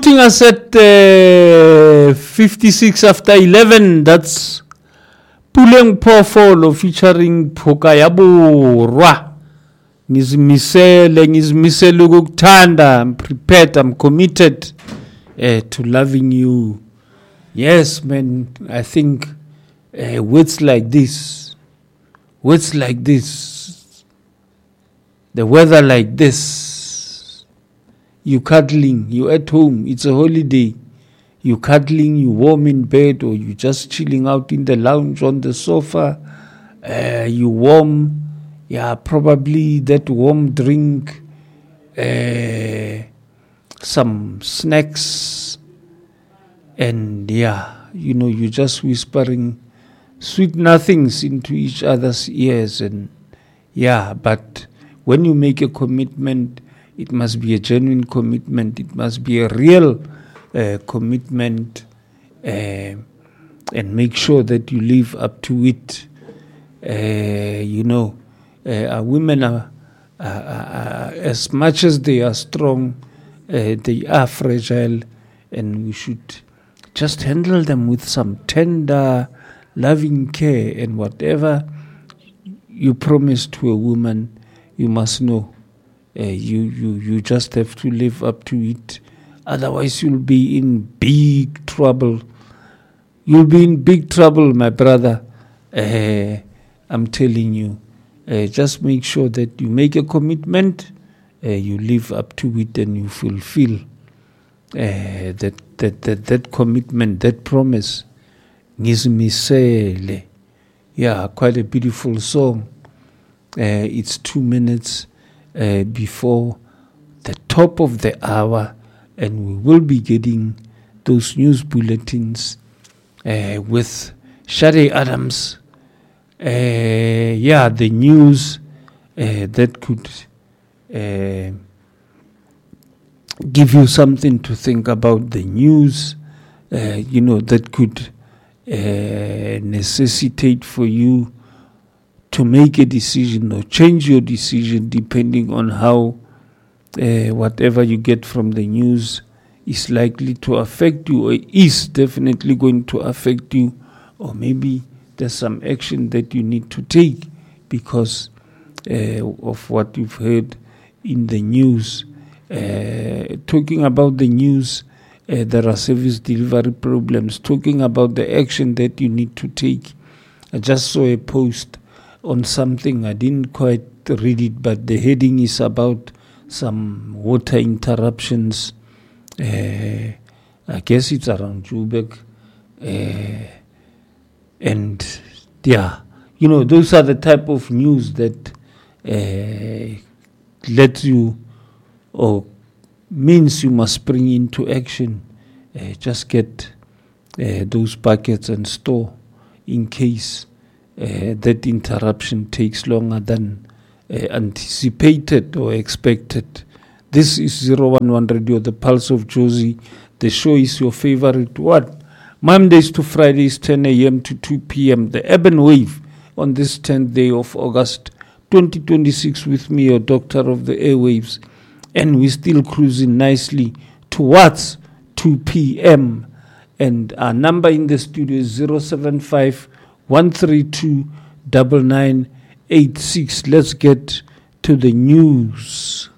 putting us at 56 after 11. That's Puleng Pofolo featuring Pokayaburwa. Ngizimisele ukukuthanda. I'm prepared, I'm committed to loving you. Yes, man, I think words like this, the weather like this, you cuddling, you at home, it's a holiday, you cuddling, you warm in bed, or you just chilling out in the lounge on the sofa, you warm, probably that warm drink, some snacks, and you just whispering sweet nothings into each other's ears, and but when you make a commitment, it must be a genuine commitment, it must be a real commitment, and make sure that you live up to it. Women are as much as they are strong, they are fragile, and we should just handle them with some tender, loving care. And whatever you promise to a woman, you must know you just have to live up to it. Otherwise, you'll be in big trouble. You'll be in big trouble, my brother. I'm telling you. Just make sure that you make a commitment, you live up to it, and you fulfill that commitment, that promise. Ngizimisele. Quite a beautiful song. It's 2 minutes before the top of the hour, and we will be getting those news bulletins with Shade Adams. The news that could give you something to think about, the news that could necessitate for you to make a decision or change your decision depending on how whatever you get from the news is likely to affect you, or is definitely going to affect you, or maybe there's some action that you need to take because of what you've heard in the news. Talking about the news, there are service delivery problems. Talking about the action that you need to take. I just saw a post on something. I didn't quite read it, but the heading is about some water interruptions. I guess it's around Joburg. And those are the type of news that lets you or means you must spring into action. Just get those buckets and store in case that interruption takes longer than anticipated or expected. This is 011 Radio, the Pulse of Jozi. The show is your favorite one. Mondays to Fridays, 10 a.m. to 2 p.m. The Urban Wave on this 10th day of August 2026 with me, your doctor of the airwaves. And we're still cruising nicely towards 2 p.m. And our number in the studio is 075 132 9986. Let's get to the news.